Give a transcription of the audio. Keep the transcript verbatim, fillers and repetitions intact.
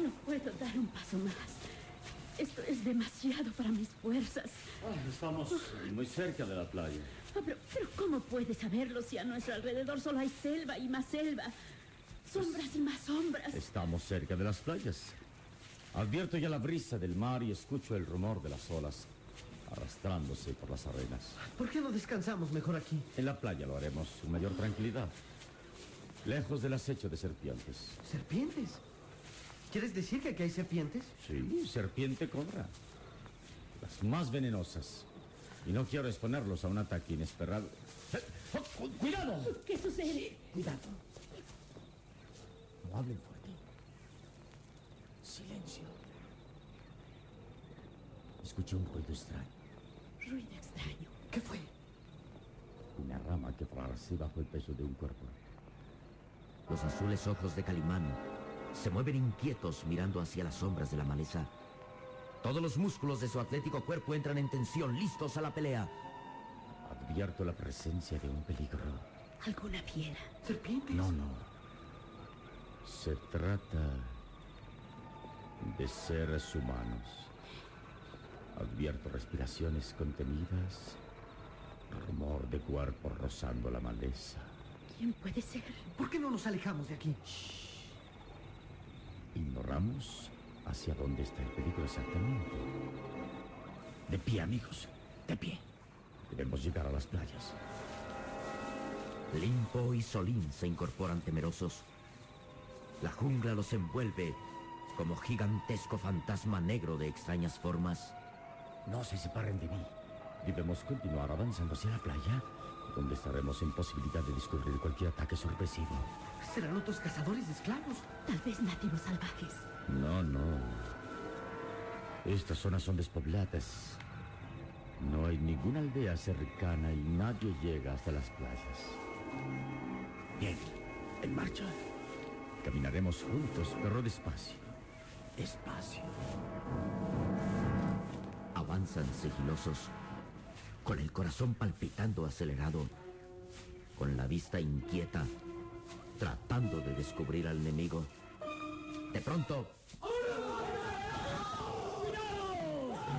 No puedo dar un paso más. Esto es demasiado para mis fuerzas. Ah, estamos muy cerca de la playa. Ah, pero, pero ¿cómo puedes saberlo si a nuestro alrededor solo hay selva y más selva? Sombras pues, y más sombras. Estamos cerca de las playas. Advierto ya la brisa del mar y escucho el rumor de las olas arrastrándose por las arenas. ¿Por qué no descansamos mejor aquí? En la playa lo haremos con mayor tranquilidad. Lejos del acecho de serpientes. ¿Serpientes? ¿Quieres decir que aquí hay serpientes? Sí, serpiente cobra. Las más venenosas. Y no quiero exponerlos a un ataque inesperado. ¡Oh, ¡Cuidado! ¿Qué sucede? Cuidado. No hablen fuerte. Silencio. Escuché un ruido extraño. Ruido extraño. ¿Qué fue? Una rama que fracasó bajo el peso de un cuerpo. Los azules ojos de Calimán se mueven inquietos mirando hacia las sombras de la maleza. Todos los músculos de su atlético cuerpo entran en tensión, listos a la pelea. Advierto la presencia de un peligro. ¿Alguna fiera? ¿Serpientes? No, no. Se trata de seres humanos. Advierto respiraciones contenidas, rumor de cuerpos rozando la maleza. ¿Quién puede ser? ¿Por qué no nos alejamos de aquí? Shh. Ignoramos hacia dónde está el peligro exactamente. De pie, amigos. De pie. Debemos llegar a las playas. Limpo y Solín se incorporan temerosos. La jungla los envuelve como gigantesco fantasma negro de extrañas formas. No se separen de mí. Debemos continuar avanzando hacia la playa, donde estaremos en posibilidad de descubrir cualquier ataque sorpresivo. ¿Serán otros cazadores de esclavos? Tal vez nativos salvajes. No, no. Estas zonas son despobladas. No hay ninguna aldea cercana y nadie llega hasta las playas. Bien, en marcha. Caminaremos juntos, pero despacio. Despacio. Avanzan sigilosos, con el corazón palpitando acelerado, con la vista inquieta, tratando de descubrir al enemigo. De pronto,